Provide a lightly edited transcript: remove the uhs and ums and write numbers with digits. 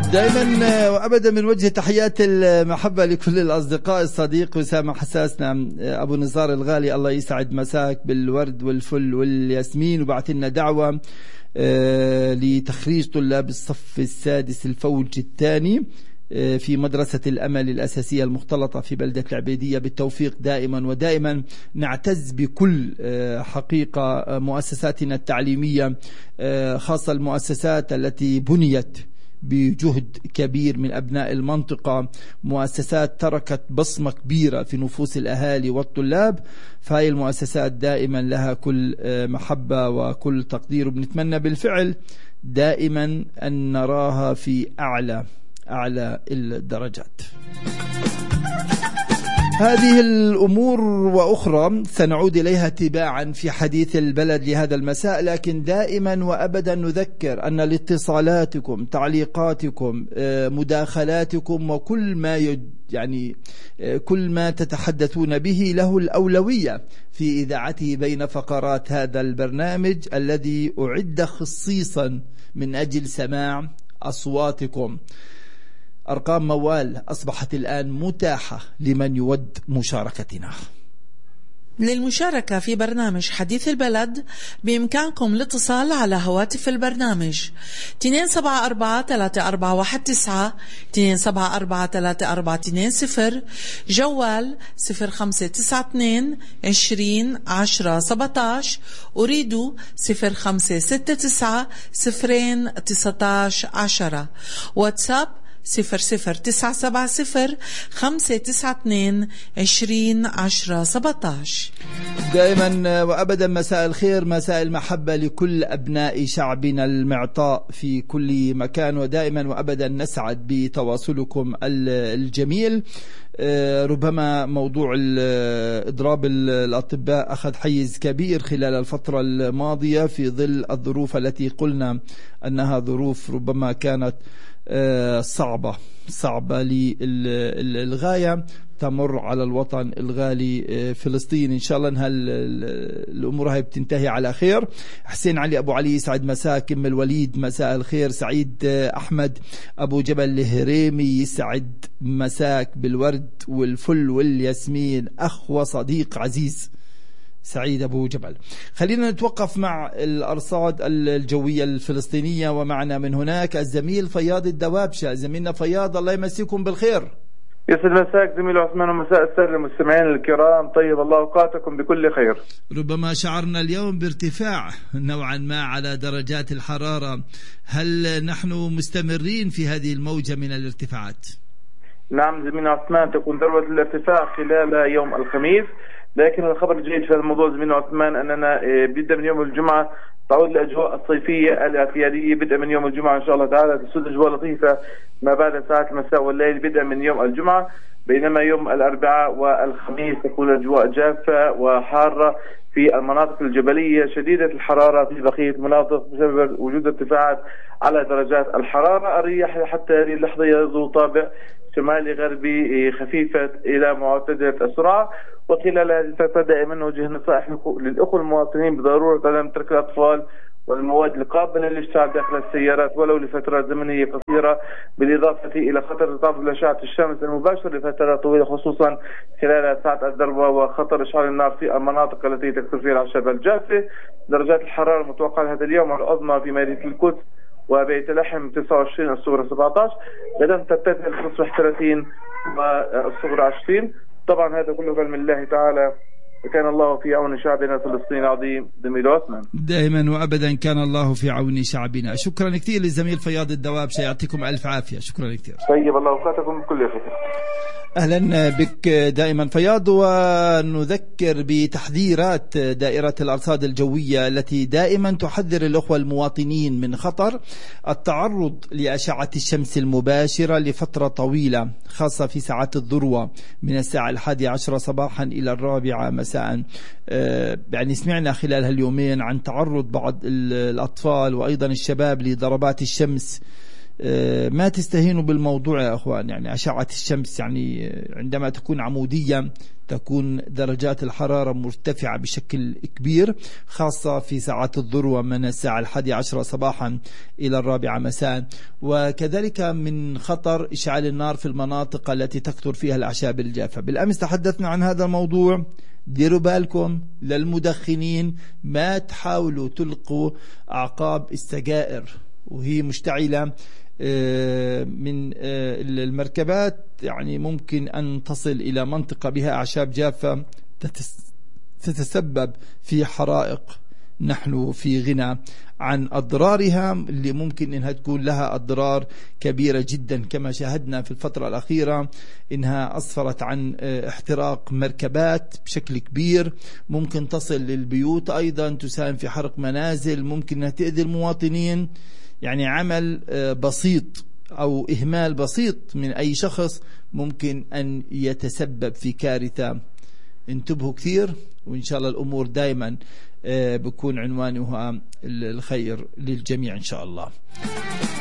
دائما وأبدا من وجه تحيات المحبة لكل الأصدقاء. الصديق وسام حساسنا أبو نزار الغالي، الله يسعد مساك بالورد والفل والياسمين، وبعث لنا دعوة لتخريج طلاب الصف السادس الفوج الثاني في مدرسة الأمل الأساسية المختلطة في بلدة العبيدية بالتوفيق دائما ودائما. نعتز بكل حقيقة مؤسساتنا التعليمية، خاصة المؤسسات التي بنيت بجهد كبير من أبناء المنطقة، مؤسسات تركت بصمة كبيرة في نفوس الأهالي والطلاب. فهي المؤسسات دائما لها كل محبة وكل تقدير، وبنتمنى بالفعل دائما أن نراها في أعلى الدرجات. هذه الأمور وأخرى سنعود إليها تباعا في حديث البلد لهذا المساء، لكن دائما وأبدا نذكر أن الاتصالاتكم، تعليقاتكم، مداخلاتكم وكل ما كل ما تتحدثون به له الأولوية في إذاعته بين فقرات هذا البرنامج الذي أعد خصيصا من أجل سماع أصواتكم. أرقام موال أصبحت الآن متاحة لمن يود مشاركتنا. للمشاركة في برنامج حديث البلد بإمكانكم الاتصال على هواتف البرنامج 274-3419 274-3420 جوال 0592-20-10-17 أريدو 0569-019-10 واتساب 00970-592-20-10-17. دائما وأبدا مساء الخير، مساء المحبة لكل أبناء شعبنا المعطاء في كل مكان، ودائما وأبدا نسعد بتواصلكم الجميل. ربما موضوع إضراب الأطباء أخذ حيز كبير خلال الفترة الماضية في ظل الظروف التي قلنا أنها ظروف ربما كانت صعبة للغاية، تمر على الوطن الغالي فلسطين. إن شاء الله الأمور هاي بتنتهي على خير. حسين علي أبو علي يسعد مساك. أم الوليد مساء الخير. سعيد أحمد أبو جبل الهريمي يسعد مساك بالورد والفل والياسمين، أخ وصديق عزيز سعيد أبو جبل. خلينا نتوقف مع الأرصاد الجوية الفلسطينية، ومعنا من هناك الزميل فياض الدوابشة. زميلنا فياض، الله يمسيكم بالخير. يسعد مساك زميل عثمان، ومساء السر للمستمعين الكرام. طيب الله أوقاتكم بكل خير. ربما شعرنا اليوم بارتفاع نوعا ما على درجات الحرارة، هل نحن مستمرين في هذه الموجة من الارتفاعات؟ نعم زميل عثمان، تكون ذروة الارتفاع خلال يوم الخميس، لكن الخبر الجيد في هذا الموضوع زميل عثمان أننا بدءا من يوم الجمعة تعود الأجواء الصيفية الاعتيادية. بدءا من يوم الجمعة إن شاء الله تعالى تسود أجواء لطيفة ما بعد ساعات المساء والليل بدءا من يوم الجمعة، بينما يوم الأربعاء والخميس تكون الأجواء جافة وحارة في المناطق الجبلية، شديدة الحرارة في بقية المناطق بسبب وجود ارتفاعات على درجات الحرارة. الرياح حتى هذه اللحظة ذو طابع شمالي غربي خفيفة إلى معتدلة السرعة. وخلال هذه الفترة دائما نوجه نصائح للأخوة المواطنين بضرورة عدم ترك الأطفال والمواد القابلة للاشتعال داخل السيارات ولو لفترات زمنية قصيرة، بالإضافة إلى خطر تعرض لأشعة الشمس المباشرة لفترات طويلة خصوصا خلال ساعات الذروة، وخطر إشعال النار في المناطق التي تكثر فيها الأعشاب الجافة. درجات الحرارة المتوقعة هذا اليوم العظمى في مدينة القدس وبيت لحم 29، الصغرى 17، غدا ترتفع تصبح 30 والصغرى 20. طبعا هذا كله بعلم الله تعالى، وكان الله في عون شعبنا فلسطين العظيم. زميل عثمان، دائما وابدا كان الله في عون شعبنا. شكرا كثير للزميل فياض الدوابشة، يعطيكم الف عافيه. شكرا كثير. طيب الله اوقاتكم بكل خير. أهلا بك دائما فياض. ونذكر بتحذيرات دائرة الأرصاد الجوية التي دائما تحذر الأخوة المواطنين من خطر التعرض لأشعة الشمس المباشرة لفترة طويلة، خاصة في ساعات الذروة من الساعة 11 صباحا إلى 4 مساء. يعني سمعنا خلال هاليومين عن تعرض بعض الأطفال وأيضا الشباب لضربات الشمس ما تستهينوا بالموضوع يا أخوان. يعني أشعة الشمس يعني عندما تكون عمودية تكون درجات الحرارة مرتفعة بشكل كبير، خاصة في ساعات الذروة من الساعة 11 صباحا إلى 4 مساء. وكذلك من خطر إشعال النار في المناطق التي تكثر فيها الأعشاب الجافة. بالأمس تحدثنا عن هذا الموضوع. ديروا بالكم للمدخنين، ما تحاولوا تلقوا أعقاب السجائر وهي مشتعلة من المركبات، يعني ممكن أن تصل إلى منطقة بها أعشاب جافة تتسبب في حرائق. نحن في غنى عن أضرارها اللي ممكن إنها تكون لها أضرار كبيرة جدا، كما شاهدنا في الفترة الأخيرة إنها أسفرت عن احتراق مركبات بشكل كبير، ممكن تصل للبيوت أيضا، تساهم في حرق منازل، ممكن أنها تؤذي المواطنين. يعني عمل بسيط أو إهمال بسيط من أي شخص ممكن أن يتسبب في كارثة. انتبهوا كثير، وإن شاء الله الأمور دائما بكون عنوانها الخير للجميع إن شاء الله.